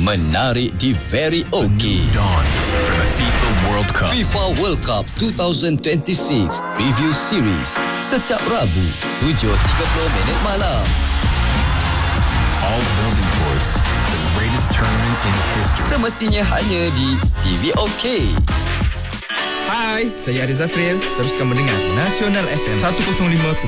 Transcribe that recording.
menarik di Very OK. Dawn for the FIFA World Cup. FIFA World Cup 2026 Review Series setiap Rabu 7.30 malam. All building towards the greatest tournament in history. Semestinya hanya di TV OK. Hai, saya Ariz Zafril. Teruskan mendengar Nasional FM 105.3